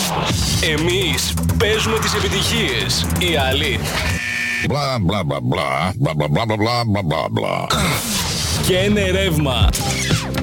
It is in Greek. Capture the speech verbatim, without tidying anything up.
Εμείς παίζουμε τις επιτυχίες. Οι άλλοι Μπλα μπλα μπλα μπλα μπλα μπλα μπλα μπλα μπλα μπλα. Και ένα ρεύμα.